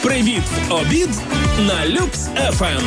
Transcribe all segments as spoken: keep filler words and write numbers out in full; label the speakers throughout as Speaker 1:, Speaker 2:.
Speaker 1: Привіт в обід на Люкс еф ем.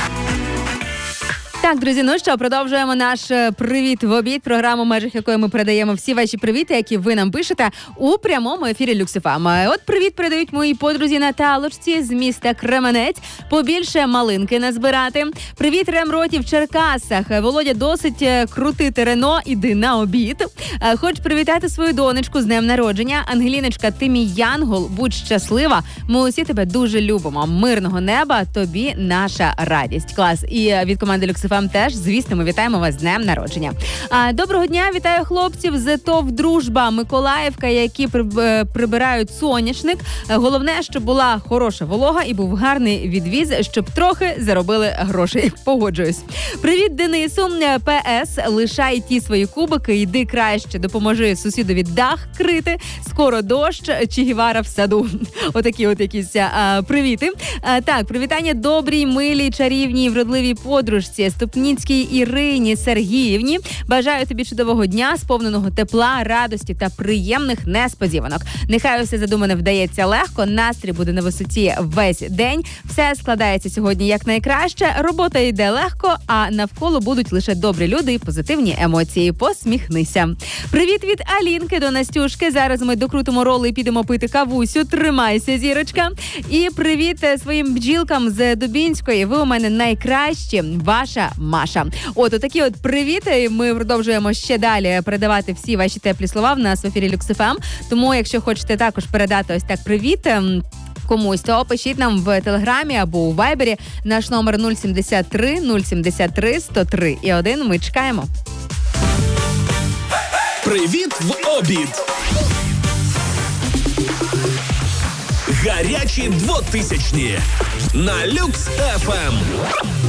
Speaker 2: Так, друзі, ну що, продовжуємо наш е, «Привіт в обід», програму, в межах якої ми передаємо всі ваші привіти, які ви нам пишете у прямому ефірі Люкс еф ем. От привіт передають моїй подрузі Наталочці з міста Кременець. Побільше малинки назбирати. Привіт Ремроті в Черкасах. Володя, досить е, крутити Рено, іди на обід. Е, Хоч привітати свою донечку з днем народження. Ангеліночка, ти мій янгол, будь щаслива. Ми усі тебе дуже любимо. Мирного неба, тобі наша радість. Клас. І е, від команди Люкс еф ем теж, звісно, ми вітаємо вас з днем народження. А, доброго дня, вітаю хлопців з ТОВ «Дружба» Миколаївка, які прибирають соняшник. Головне, щоб була хороша волога і був гарний відвіз, щоб трохи заробили грошей. Погоджуюсь. Привіт Денису. пе ес. Лишай ті свої кубики, йди краще, допоможи сусідові дах крити. Скоро дощ, Че Гевара в саду. Отакі от якісь а, привіти. А, так, привітання добрій, милій, чарівній, вродливій подружці Ступніцькій Ірині Сергіївні. Бажаю тобі чудового дня, сповненого тепла, радості та приємних несподіванок. Нехай усе задумане вдається легко, настрій буде на висоті весь день. Все складається сьогодні якнайкраще, робота йде легко, а навколо будуть лише добрі люди і позитивні емоції. Посміхнися. Привіт від Алінки до Настюшки. Зараз ми докрутимо роли і підемо пити кавусю. Тримайся, зірочка. І привіт своїм бджілкам з Дубінської. Ви у мене найкращі. Ваша Маша. От, отакі от привіти. Ми продовжуємо ще далі передавати всі ваші теплі слова в нас в ефірі Люкс еф ем. Тому, якщо хочете також передати ось так привіт комусь, то пишіть нам в Телеграмі або у Вайбері. Наш номер нуль сімдесят три нуль сімдесят три сто три і один. Ми чекаємо.
Speaker 1: Привіт в обід. Гарячі двотисячні на Люкс еф ем.